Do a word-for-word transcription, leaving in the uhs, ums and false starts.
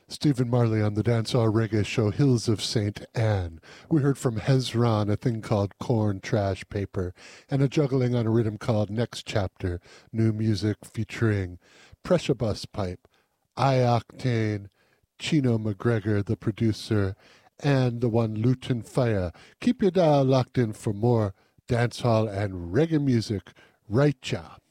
Stephen Marley on the dancehall reggae show Hills of Saint Anne. We heard from Hezron a thing called Corn Trash Paper, and a juggling on a rhythm called Next Chapter, new music featuring Pressure Bus Pipe, I-Octane, Chino McGregor, the producer, and the one Luton Fire. Keep your dial locked in for more dancehall and reggae music right ya.